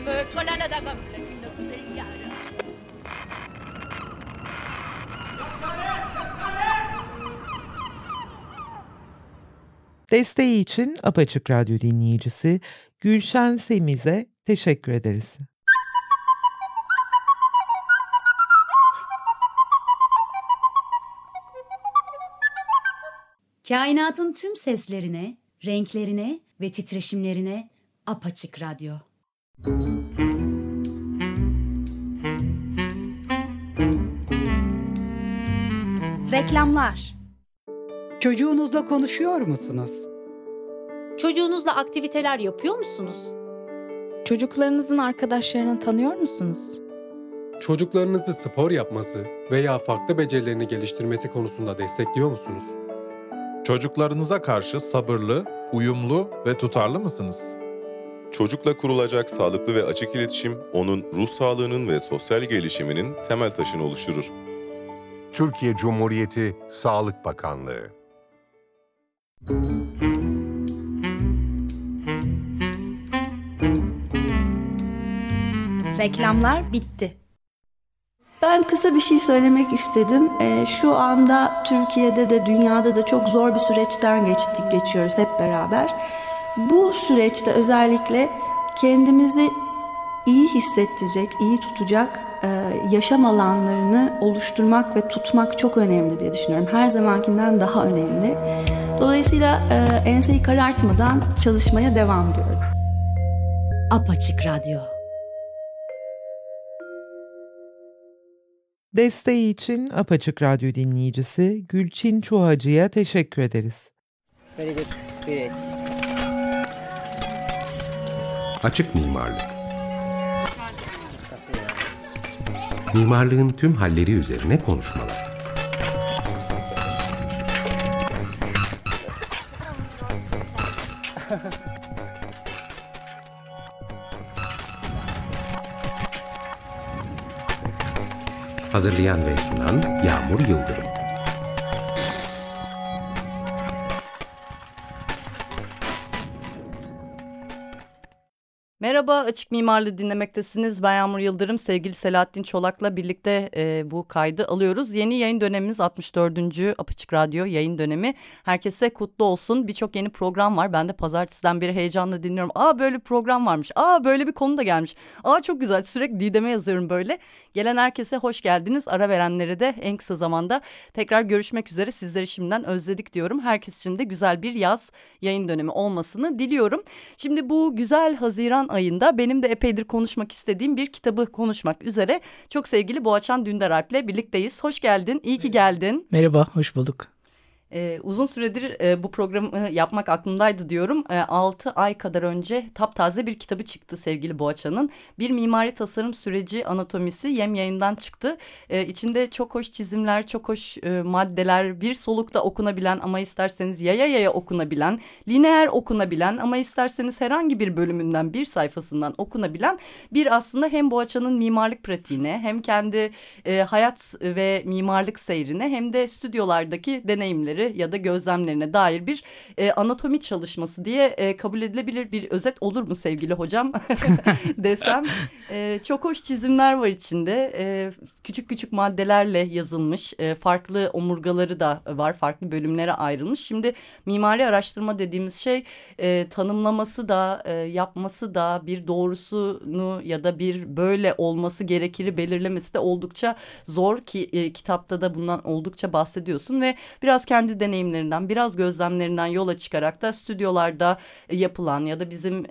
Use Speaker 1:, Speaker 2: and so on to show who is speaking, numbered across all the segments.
Speaker 1: Colana da completo svegliare.
Speaker 2: Desteği için Apaçık Radyo dinleyicisi Gülşen Semiz'e teşekkür ederiz.
Speaker 3: Kainatın tüm seslerine, renklerine ve titreşimlerine Apaçık Radyo.
Speaker 4: Reklamlar.
Speaker 5: Çocuğunuzla konuşuyor musunuz?
Speaker 6: Çocuğunuzla aktiviteler yapıyor musunuz?
Speaker 4: Çocuklarınızın arkadaşlarını tanıyor musunuz?
Speaker 7: Çocuklarınızı spor yapması veya farklı becerilerini geliştirmesi konusunda destekliyor musunuz?
Speaker 8: Çocuklarınıza karşı sabırlı, uyumlu ve tutarlı mısınız?
Speaker 9: Çocukla kurulacak sağlıklı ve açık iletişim, onun ruh sağlığının ve sosyal gelişiminin temel taşını oluşturur.
Speaker 10: Türkiye Cumhuriyeti Sağlık Bakanlığı.
Speaker 4: Reklamlar bitti.
Speaker 11: Ben kısa bir şey söylemek istedim. Şu anda Türkiye'de de dünyada da çok zor bir süreçten geçiyoruz hep beraber. Bu süreçte özellikle kendimizi iyi hissettirecek, iyi tutacak yaşam alanlarını oluşturmak ve tutmak çok önemli diye düşünüyorum. Her zamankinden daha önemli. Dolayısıyla enseyi karartmadan çalışmaya devam ediyorum.
Speaker 3: Apaçık Radyo.
Speaker 2: Desteği için Apaçık Radyo dinleyicisi Gülçin Çuhacı'ya teşekkür ederiz.
Speaker 12: Açık mimarlık. Mimarlığın tüm halleri üzerine konuşmalar. Hazırlayan ve sunan Yağmur Yıldırım.
Speaker 13: Merhaba, Açık Mimarlığı dinlemektesiniz. Ben Yağmur Yıldırım, sevgili Selahattin Çolak'la birlikte bu kaydı alıyoruz. Yeni yayın dönemimiz 64. Apaçık Radyo yayın dönemi. Herkese kutlu olsun. Birçok yeni program var. Ben de pazartesiden beri heyecanla dinliyorum. Böyle bir program varmış. Böyle bir konu da gelmiş. Çok güzel. Sürekli Didem'e yazıyorum böyle. Gelen herkese hoş geldiniz. Ara verenlere de en kısa zamanda tekrar görüşmek üzere. Sizleri şimdiden özledik diyorum. Herkes için de güzel bir yaz yayın dönemi olmasını diliyorum. Şimdi bu güzel Haziran ayında benim de epeydir konuşmak istediğim bir kitabı konuşmak üzere çok sevgili Boğaçan Dündaralp'le birlikteyiz. Hoş geldin, iyi ki geldin.
Speaker 14: Merhaba, hoş bulduk.
Speaker 13: Uzun süredir bu programı yapmak aklımdaydı diyorum. 6 ay kadar önce taptaze bir kitabı çıktı sevgili Boğaçan'ın. Bir mimari tasarım süreci anatomisi Yem Yayın'dan çıktı. İçinde çok hoş çizimler, çok hoş maddeler, bir solukta okunabilen ama isterseniz yaya okunabilen, lineer okunabilen ama isterseniz herhangi bir bölümünden bir sayfasından okunabilen bir aslında hem Boğaçan'ın mimarlık pratiğine hem kendi hayat ve mimarlık seyrine hem de stüdyolardaki deneyimleri ya da gözlemlerine dair bir anatomi çalışması diye kabul edilebilir bir özet olur mu sevgili hocam desem. Çok hoş çizimler var içinde. Küçük küçük maddelerle yazılmış. Farklı omurgaları da var. Farklı bölümlere ayrılmış. Şimdi mimari araştırma dediğimiz şey tanımlaması da yapması da bir doğrusunu ya da bir böyle olması gerekiri belirlemesi de oldukça zor ki kitapta da bundan oldukça bahsediyorsun ve biraz kendi deneyimlerinden, biraz gözlemlerinden yola çıkarak da stüdyolarda yapılan ya da bizim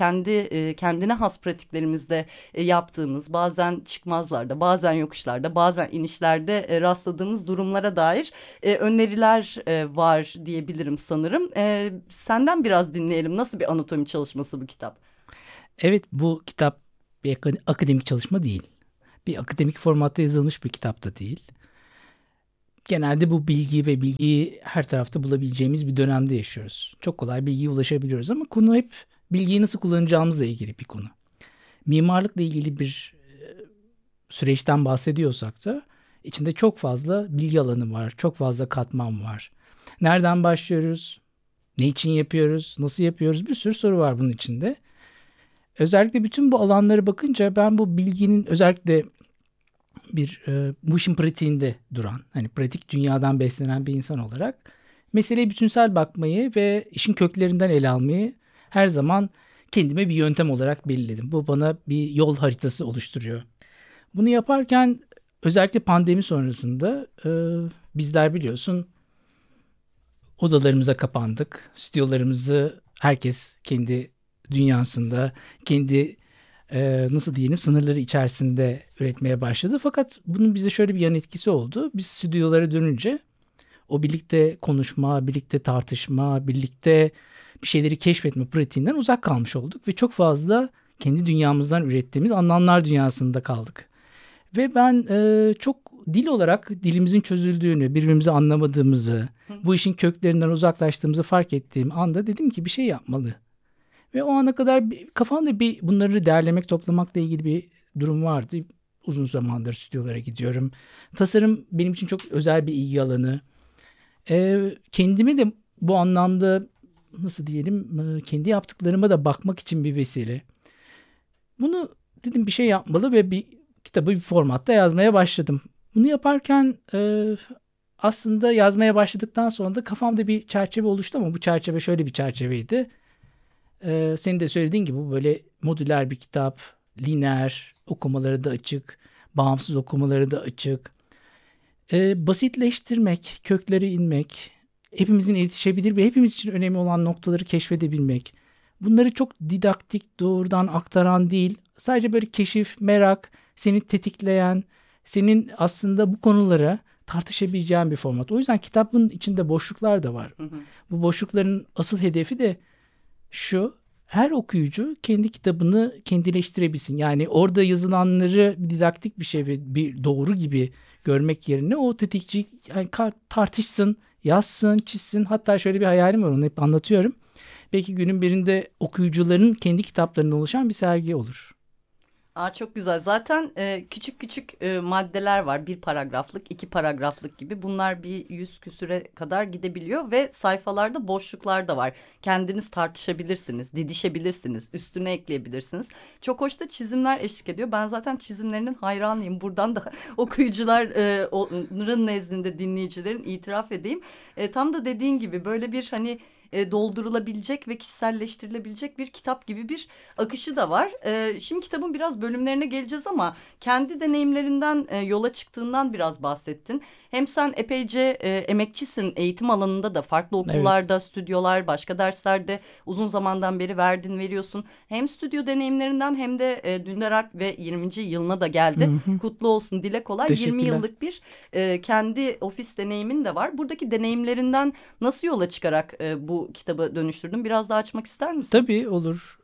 Speaker 13: kendine has pratiklerimizde yaptığımız bazen çıkmazlarda, bazen yokuşlarda, bazen inişlerde rastladığımız durumlara dair öneriler var diyebilirim sanırım. Senden biraz dinleyelim. Nasıl bir anatomi çalışması bu kitap?
Speaker 14: Evet, bu kitap bir akademik çalışma değil. Bir akademik formatta yazılmış bir kitap da değil. Genelde bu bilgiyi her tarafta bulabileceğimiz bir dönemde yaşıyoruz. Çok kolay bilgiye ulaşabiliyoruz ama konu hep bilgiyi nasıl kullanacağımızla ilgili bir konu. Mimarlıkla ilgili bir süreçten bahsediyorsak da içinde çok fazla bilgi alanı var, çok fazla katman var. Nereden başlıyoruz? Ne için yapıyoruz? Nasıl yapıyoruz? Bir sürü soru var bunun içinde. özellikle bütün bu alanlara bakınca ben bu bilginin özellikle bu işin pratiğinde duran, hani pratik dünyadan beslenen bir insan olarak meseleye bütünsel bakmayı ve işin köklerinden ele almayı her zaman kendime bir yöntem olarak belirledim. Bu bana bir yol haritası oluşturuyor. Bunu yaparken özellikle pandemi sonrasında bizler biliyorsun odalarımıza kapandık. Stüdyolarımızı herkes kendi dünyasında, kendi nasıl diyelim sınırları içerisinde üretmeye başladı. Fakat bunun bize şöyle bir yan etkisi oldu. Biz stüdyolara dönünce o birlikte konuşma, birlikte tartışma, birlikte bir şeyleri keşfetme pratiğinden uzak kalmış olduk. Ve çok fazla kendi dünyamızdan ürettiğimiz anlamlar dünyasında kaldık. Ve ben çok dil olarak dilimizin çözüldüğünü, birbirimizi anlamadığımızı, bu işin köklerinden uzaklaştığımızı fark ettiğim anda dedim ki bir şey yapmalı. Ve o ana kadar kafamda bunları derlemek, toplamakla ilgili bir durum vardı. Uzun zamandır stüdyolara gidiyorum. Tasarım benim için çok özel bir ilgi alanı. Kendimi de bu anlamda nasıl diyelim kendi yaptıklarıma da bakmak için bir vesile. Bunu dedim bir şey yapmalı ve bir kitabı bir formatta yazmaya başladım. Bunu yaparken aslında yazmaya başladıktan sonra da kafamda bir çerçeve oluştu ama bu çerçeve şöyle bir çerçeveydi. Senin de söylediğin gibi bu böyle modüler bir kitap, lineer, okumaları da açık, bağımsız okumaları da açık. Basitleştirmek, köklere inmek, hepimizin erişebilir ve hepimiz için önemli olan noktaları keşfedebilmek. Bunları çok didaktik, doğrudan aktaran değil, sadece böyle keşif, merak, seni tetikleyen, senin aslında bu konulara tartışabileceğin bir format. O yüzden kitabın içinde boşluklar da var. Bu boşlukların asıl hedefi de şu, her okuyucu kendi kitabını kendileştirebilsin. Yani orada yazılanları didaktik bir şey ve bir doğru gibi görmek yerine o tetikçi yani tartışsın, yazsın, çizsin. Hatta şöyle bir hayalim var, onu hep anlatıyorum. Belki günün birinde okuyucuların kendi kitaplarından oluşan bir sergi olur.
Speaker 13: Çok güzel. Zaten küçük küçük maddeler var. 1 paragraflık, 2 paragraflık gibi. Bunlar bir 100 küsüre kadar gidebiliyor ve sayfalarda boşluklar da var. Kendiniz tartışabilirsiniz, didişebilirsiniz, üstüne ekleyebilirsiniz. Çok hoş da çizimler eşlik ediyor. Ben zaten çizimlerinin hayranıyım. Buradan da okuyucuların nezdinde dinleyicilerin itiraf edeyim. Tam da dediğin gibi böyle bir hani doldurulabilecek ve kişiselleştirilebilecek bir kitap gibi bir akışı da var. Şimdi kitabın biraz bölümlerine geleceğiz ama kendi deneyimlerinden yola çıktığından biraz bahsettin. Hem sen epeyce emekçisin, eğitim alanında da farklı okullarda, evet, stüdyolar, başka derslerde uzun zamandan beri veriyorsun. Hem stüdyo deneyimlerinden hem de Dündar Alp ve 20. yılına da geldi. Kutlu olsun, dile kolay. 20 yıllık bir kendi ofis deneyimin de var. Buradaki deneyimlerinden nasıl yola çıkarak bu kitabı dönüştürdün? Biraz daha açmak ister misin?
Speaker 14: Tabii, olur.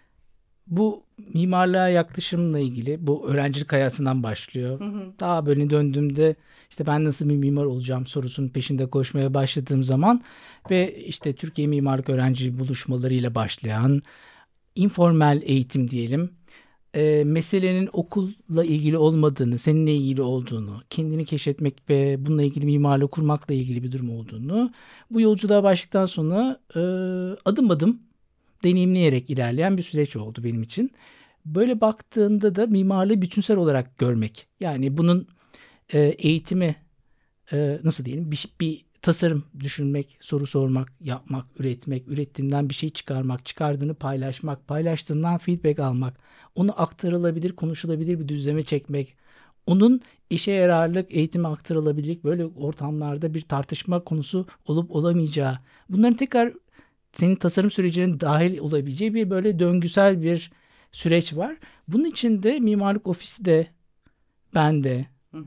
Speaker 14: Bu mimarlığa yaklaşımla ilgili bu öğrencilik hayatından başlıyor. Daha böyle döndüğümde işte ben nasıl bir mimar olacağım sorusunun peşinde koşmaya başladığım zaman ve işte Türkiye Mimarlık Öğrenci Buluşmalarıyla başlayan informal eğitim diyelim. Meselenin okulla ilgili olmadığını, seninle ilgili olduğunu, kendini keşfetmek ve bununla ilgili mimarlığı kurmakla ilgili bir durum olduğunu, bu yolculuğa başladıktan sonra adım adım deneyimleyerek ilerleyen bir süreç oldu benim için. Böyle baktığımda da mimarlığı bütünsel olarak görmek, yani bunun eğitimi nasıl diyelim bir tasarım düşünmek, soru sormak, yapmak, üretmek, ürettiğinden bir şey çıkarmak, çıkardığını paylaşmak, paylaştığından feedback almak, onu aktarılabilir, konuşulabilir bir düzleme çekmek, onun işe yararlık, eğitime aktarılabilir böyle ortamlarda bir tartışma konusu olup olamayacağı, bunların tekrar senin tasarım sürecine dahil olabileceği bir böyle döngüsel bir süreç var. Bunun için de mimarlık ofisi de ben de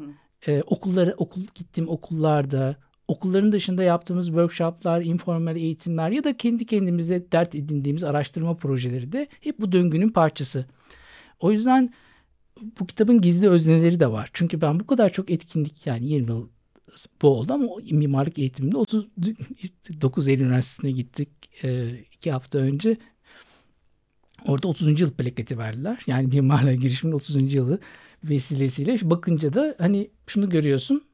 Speaker 14: gittiğim okullarda, okulların dışında yaptığımız workshoplar, informal eğitimler ya da kendi kendimize dert edindiğimiz araştırma projeleri de hep bu döngünün parçası. O yüzden bu kitabın gizli özneleri de var. Çünkü ben bu kadar çok etkinlik, yani 20 yıl bu oldu ama mimarlık eğitiminde 39 Eylül Üniversitesi'ne gittik 2 hafta önce. Orada 30. yıl plaketi verdiler. Yani mimarlığa girişimin 30. yılı vesilesiyle bakınca da hani şunu görüyorsun.